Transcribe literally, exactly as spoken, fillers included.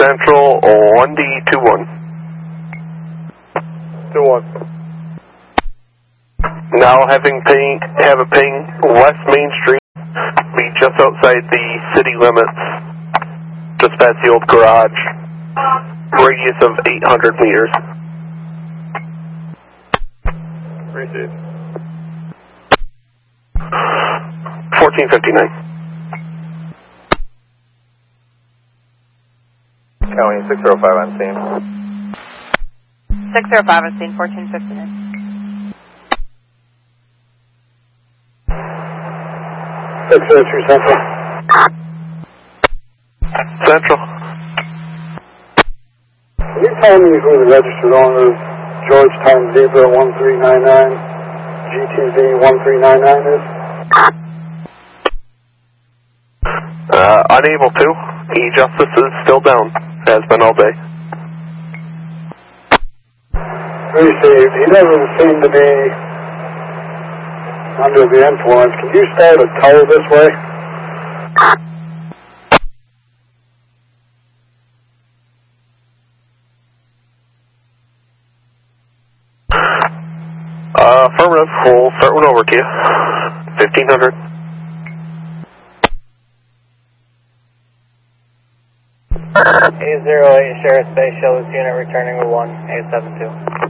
Central, one D two one. two one. Now having ping, have a ping West Main Street, be just outside the city limits, just past the old garage, radius of eight hundred meters. Appreciate it. fourteen fifty-nine. County six oh five on scene. six oh five on scene, fourteen fifty-nine. six oh two Central. Central. Can you tell me who the registered owner of Georgetown Zebra one three nine nine, G T V one three nine nine is? Uh, unable to. E-Justice is still down. Has been all day. Received. He doesn't seem to be under the influence. Can you start a tow this way? Uh, affirmative. We'll start one over to you. fifteen hundred. eight zero eight Sheriff Bay, Shell's unit returning with one eight seven two.